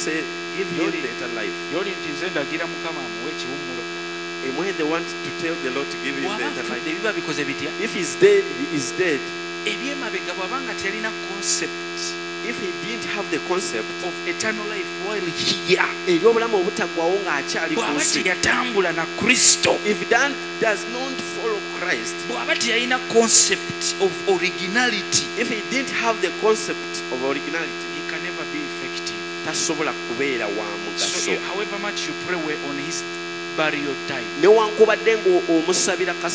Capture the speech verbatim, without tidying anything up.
say, give him the eternal life. yoli nti nze ndagira mukama amuwe ekiwummulo. And when they want to tell the Lord to give him the eternal life, biba bikoze bitya? if he's dead, he is dead. Ebyemabega bw'abanga teyalina concept If he didn't have the concept of eternal life while here, eby'obulamu obutaggwaawo ng'akyali ku bw'aba nsi, teyatambula na Kristo, if that does not follow Christ, bw'aba teyalina concept of originality, if he didn't have the concept of originality, he can never be effective. tasobola kubeera wa So mugaso. you- however much you pray on his burial time, Newankubadde ng'omusabira